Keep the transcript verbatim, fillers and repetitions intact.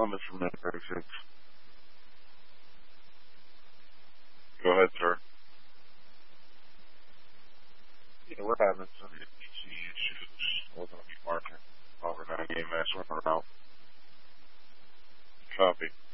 Comments from that thirty-six. Go ahead, sir. Yeah, we're having some P C issues. We're going to be marking over nine game match running out. Copy.